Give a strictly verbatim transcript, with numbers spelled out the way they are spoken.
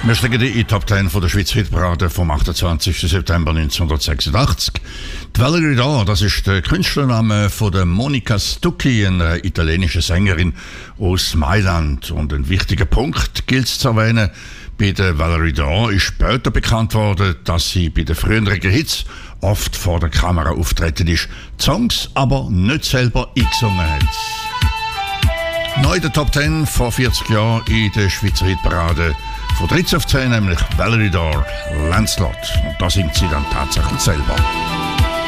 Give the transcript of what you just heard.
Wir stecken in Top zehn von der Schweizer Hitparade vom achtundzwanzigsten September neunzehnhundertsechsundachtzig. Die Valerie Dore, das ist der Künstlername von der Monica Stucchi, einer italienischen Sängerin aus Mailand. Und ein wichtiger Punkt gilt es zu erwähnen: bei der Valerie Dore ist später bekannt worden, dass sie bei den früheren Hits oft vor der Kamera auftreten ist, die Songs aber nicht selber eingesungen hat. Neu in der Top zehn vor vierzig Jahren in der Schweizer Hitparade. Von dreizehn auf zehn nämlich Valerie Dore, Lancelot. Und da singt sie dann tatsächlich selber.